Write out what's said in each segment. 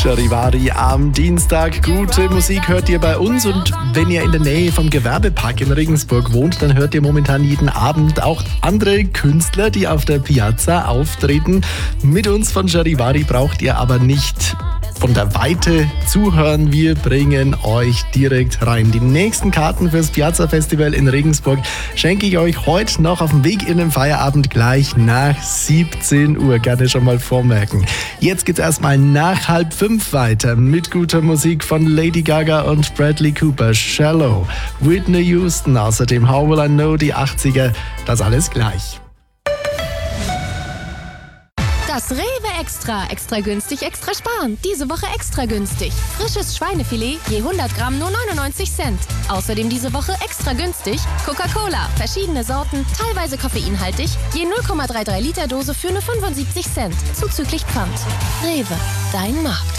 Charivari am Dienstag. Gute Musik hört ihr bei uns, und wenn ihr in der Nähe vom Gewerbepark in Regensburg wohnt, dann hört ihr momentan jeden Abend auch andere Künstler, die auf der Piazza auftreten. Mit uns von Charivari braucht ihr aber nicht von der Weite zuhören. Wir bringen euch direkt rein. Die nächsten Karten fürs Piazza Festival in Regensburg schenke ich euch heute noch auf dem Weg in den Feierabend gleich nach 17 Uhr. Gerne schon mal vormerken. Jetzt geht's erstmal nach 4:30 weiter mit guter Musik von Lady Gaga und Bradley Cooper. Shallow, Whitney Houston, außerdem How Will I Know, die 80er. Das alles gleich. Das Rewe Extra. Extra günstig, extra sparen. Diese Woche extra günstig. Frisches Schweinefilet je 100 Gramm nur 99 Cent. Außerdem diese Woche extra günstig Coca-Cola. Verschiedene Sorten, teilweise koffeinhaltig. Je 0,33 Liter Dose für nur 75 Cent. Zuzüglich Pfand. Rewe, dein Markt.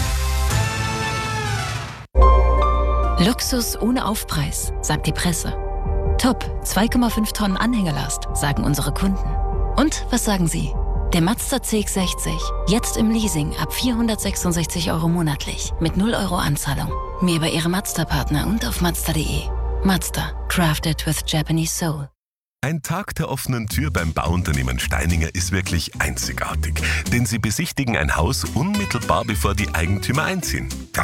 Luxus ohne Aufpreis, sagt die Presse. Top, 2,5 Tonnen Anhängerlast, sagen unsere Kunden. Und was sagen Sie? Der Mazda CX-60, jetzt im Leasing ab 466 € monatlich, mit 0 € Anzahlung. Mehr bei Ihrem Mazda-Partner und auf Mazda.de. Mazda, crafted with Japanese soul. Ein Tag der offenen Tür beim Bauunternehmen Steininger ist wirklich einzigartig, denn sie besichtigen ein Haus unmittelbar bevor die Eigentümer einziehen.